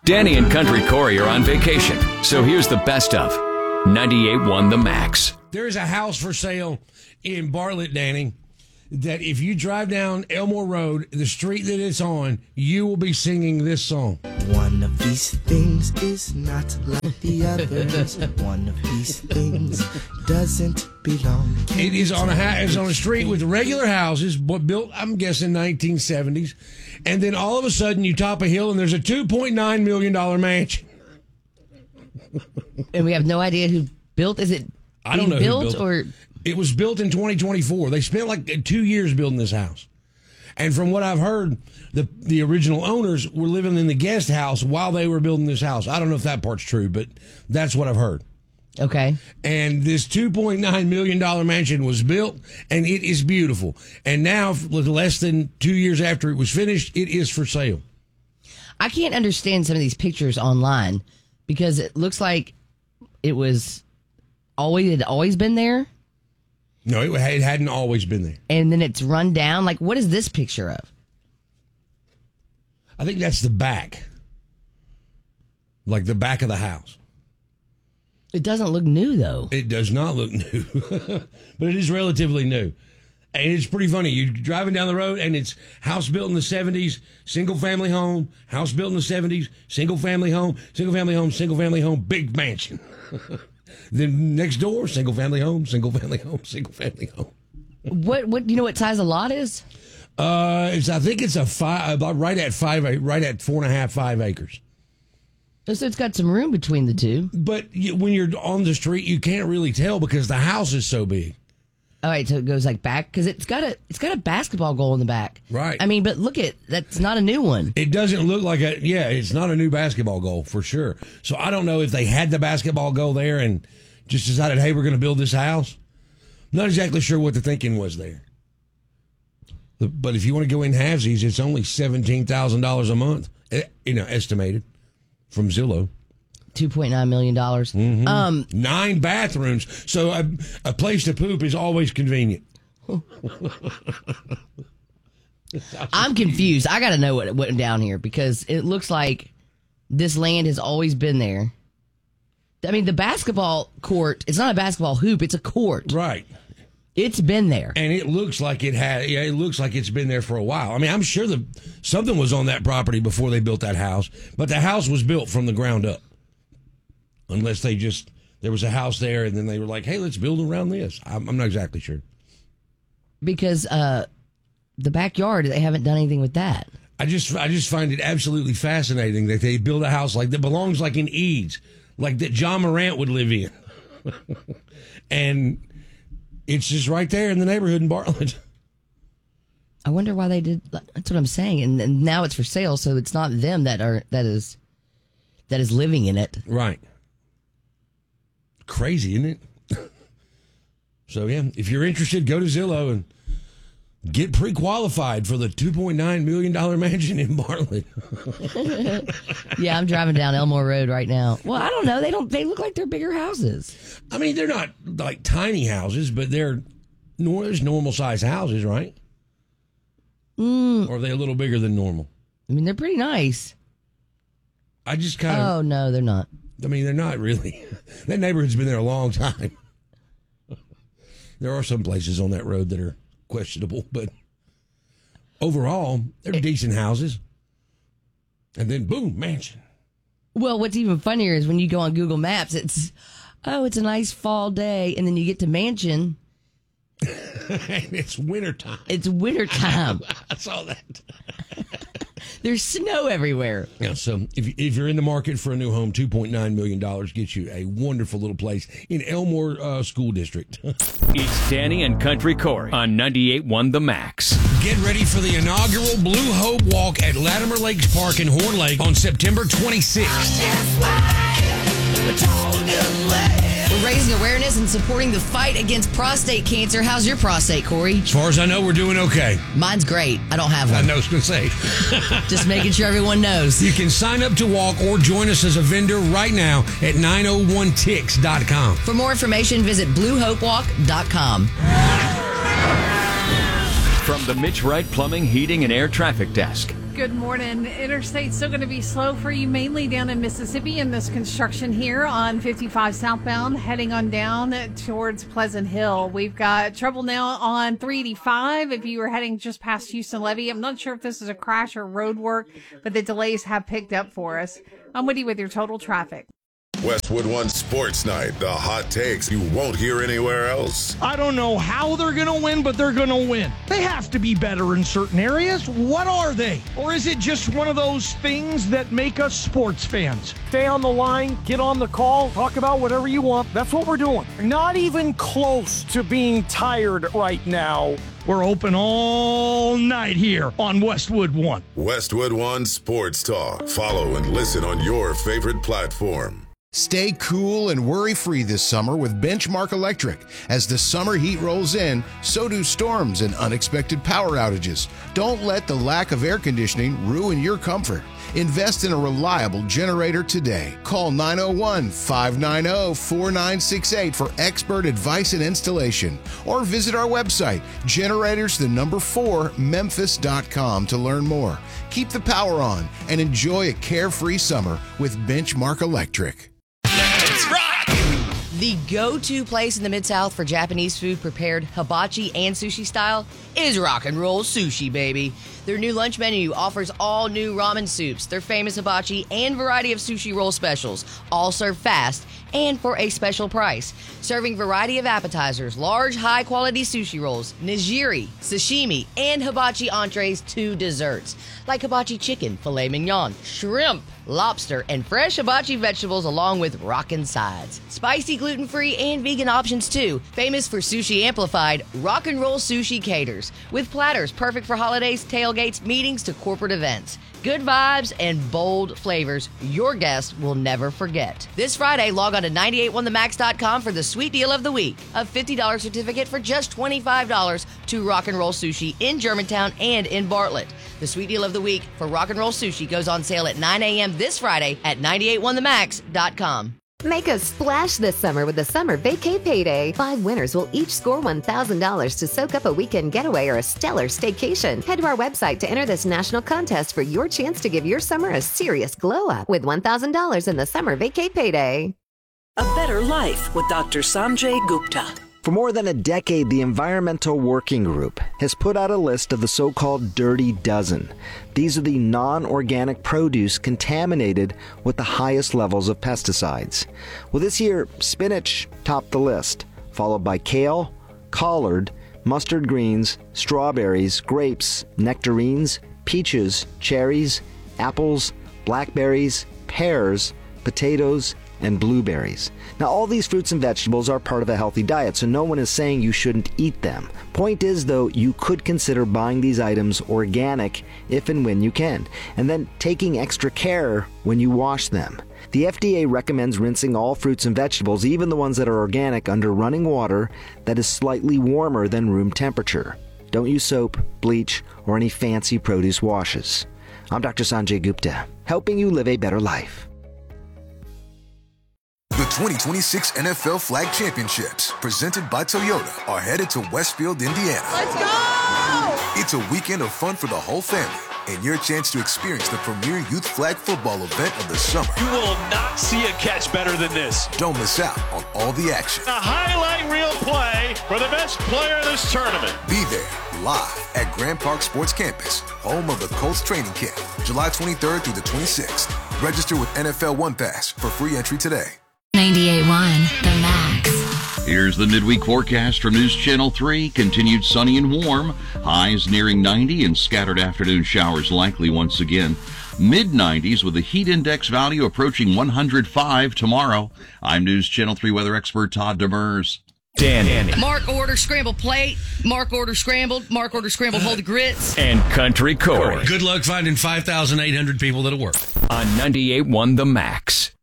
Danny and Country Corey are on vacation, so here's the best of 98.1 The Max. There's a house for sale in Bartlett, Danny, that if you drive down Elmore Road, the street that it's on, you will be singing this song. One of these things is not like the others. One of these things doesn't belong. It is on a street with regular houses, but built, I'm guessing, 1970s. And then all of a sudden, you top a hill and there's a $2.9 million mansion. And we have no idea who built. Is it? I don't know built who built or it was built in 2024. They spent like 2 years building this house. And from what I've heard, the original owners were living in the guest house while they were building this house. I don't know if that part's true, but that's what I've heard. Okay. And this $2.9 million mansion was built, and it is beautiful. And now, less than 2 years after it was finished, it is for sale. I can't understand some of these pictures online because it looks like it had always been there. No, it hadn't always been there. And then it's run down. Like, what is this picture of? I think that's the back. Like the back of the house. It doesn't look new, though. It does not look new, but it is relatively new. And it's pretty funny. You're driving down the road, and it's house built in the 70s, single-family home, house built in the 70s, single-family home, single-family home, single-family home, big mansion. Then next door, single-family home, single-family home, single-family home. What you know what size a lot is? I think it's right at 4.5, 5 acres. So it's got some room between the two. But when you're on the street, you can't really tell because the house is so big. All right, so it goes like back because it's got a basketball goal in the back. Right. I mean, but look that's not a new one. It doesn't look like it's not a new basketball goal for sure. So I don't know if they had the basketball goal there and just decided, hey, we're going to build this house. Not exactly sure what the thinking was there. But if you want to go in halvesies, it's only $17,000 a month, estimated from Zillow. $2.9 million. Mm-hmm. 9 bathrooms. So a place to poop is always convenient. I'm confused. I got to know what went down here because it looks like this land has always been there. I mean, the basketball court, it's not a basketball hoop, it's a court. Right. It's been there. And it looks like it looks like it's been there for a while. I mean, I'm sure something was on that property before they built that house, but the house was built from the ground up. Unless there was a house there and then they were like, hey, let's build around this. I'm not exactly sure. Because the backyard, they haven't done anything with that. I just find it absolutely fascinating that they build a house like that belongs like in Eads, like that John Morant would live in. And it's just right there in the neighborhood in Bartlett. I wonder why they did. That's what I'm saying. And now it's for sale, so it's not them that is living in it. Right. Crazy, isn't it? So, yeah, if you're interested, go to Zillow and get pre-qualified for the $2.9 million mansion in Bartlett. Yeah, I'm driving down Elmore Road right now. Well, I don't know. They look like they're bigger houses. I mean, they're not like tiny houses, but there's normal-sized houses, right? Or are they a little bigger than normal? I mean, they're pretty nice. I just kind of... Oh, no, they're not. I mean, they're not really. That neighborhood's been there a long time. There are some places on that road that are questionable, but overall, they're decent houses. And then, boom, mansion. Well, what's even funnier is when you go on Google Maps, it's a nice fall day, and then you get to mansion. And it's wintertime. It's wintertime. I saw that. There's snow everywhere. Yeah, so if you're in the market for a new home, $2.9 million gets you a wonderful little place in Elmore School District. It's Danny and Country Corey on 98.1 The Max. Get ready for the inaugural Blue Hope Walk at Latimer Lakes Park in Horn Lake on September 26th. We're raising awareness and supporting the fight against prostate cancer. How's your prostate, Corey? As far as I know, we're doing okay. Mine's great. I don't have one. I know it's going to say. Just making sure everyone knows. You can sign up to walk or join us as a vendor right now at 901tix.com. For more information, visit bluehopewalk.com. From the Mitch Wright Plumbing, Heating, and Air Traffic Desk, Good morning. Interstate's still going to be slow for you, mainly down in Mississippi in this construction here on 55 southbound, heading on down towards Pleasant Hill. We've got trouble now on 385 if you were heading just past Houston Levee. I'm not sure if this is a crash or road work, but the delays have picked up for us. I'm Woody with your total traffic. Westwood One Sports Night, the hot takes you won't hear anywhere else. I don't know how they're going to win, but they're going to win. They have to be better in certain areas. What are they? Or is it just one of those things that make us sports fans? Stay on the line, get on the call, talk about whatever you want. That's what we're doing. Not even close to being tired right now. We're open all night here on Westwood One. Westwood One Sports Talk. Follow and listen on your favorite platform. Stay cool and worry-free this summer with Benchmark Electric. As the summer heat rolls in, so do storms and unexpected power outages. Don't let the lack of air conditioning ruin your comfort. Invest in a reliable generator today. Call 901-590-4968 for expert advice and installation. Or visit our website, generators4memphis.com to learn more. Keep the power on and enjoy a carefree summer with Benchmark Electric. The go-to place in the Mid-South for Japanese food prepared hibachi and sushi style is Rock and Roll Sushi, baby. Their new lunch menu offers all new ramen soups, their famous hibachi, and variety of sushi roll specials, all served fast and for a special price. Serving variety of appetizers, large, high-quality sushi rolls, nigiri, sashimi, and hibachi entrees to desserts, like hibachi chicken, filet mignon, shrimp, lobster, and fresh hibachi vegetables along with rockin' sides. Spicy, gluten-free, and vegan options too. Famous for sushi amplified, Rock and Roll Sushi caters, with platters perfect for holidays, tailgates, meetings, to corporate events. Good vibes and bold flavors your guests will never forget. This Friday, log on to 981themax.com for the sweet deal of the week. A $50 certificate for just $25 to Rock and Roll Sushi in Germantown and in Bartlett. The sweet deal of the week for Rock and Roll Sushi goes on sale at 9 a.m. this Friday at 981themax.com. Make a splash this summer with the Summer Vacay Payday. 5 winners will each score $1,000 to soak up a weekend getaway or a stellar staycation. Head to our website to enter this national contest for your chance to give your summer a serious glow up with $1,000 in the Summer Vacay Payday. A Better Life with Dr. Sanjay Gupta. For more than a decade, the Environmental Working Group has put out a list of the so-called Dirty Dozen. These are the non-organic produce contaminated with the highest levels of pesticides. Well, this year, spinach topped the list, followed by kale, collard, mustard greens, strawberries, grapes, nectarines, peaches, cherries, apples, blackberries, pears, potatoes, and blueberries. Now, all these fruits and vegetables are part of a healthy diet, so no one is saying you shouldn't eat them. Point is, though, you could consider buying these items organic if and when you can, and then taking extra care when you wash them. The FDA recommends rinsing all fruits and vegetables, even the ones that are organic, under running water that is slightly warmer than room temperature. Don't use soap, bleach, or any fancy produce washes. I'm Dr. Sanjay Gupta, helping you live a better life. The 2026 NFL Flag Championships, presented by Toyota, are headed to Westfield, Indiana. Let's go! It's a weekend of fun for the whole family and your chance to experience the premier youth flag football event of the summer. You will not see a catch better than this. Don't miss out on all the action. A highlight reel play for the best player in this tournament. Be there live at Grand Park Sports Campus, home of the Colts training camp, July 23rd through the 26th. Register with NFL One Pass for free entry today. 98.1 The Max. Here's the midweek forecast from News Channel 3. Continued sunny and warm. Highs nearing 90 and scattered afternoon showers likely once again. Mid-90s with a heat index value approaching 105 tomorrow. I'm News Channel 3 weather expert Todd Demers. Danny. Mark order scrambled plate. Mark order scrambled. Mark order scrambled whole grits. And Country Corey. Good luck finding 5,800 people that'll work. On 98.1 The Max.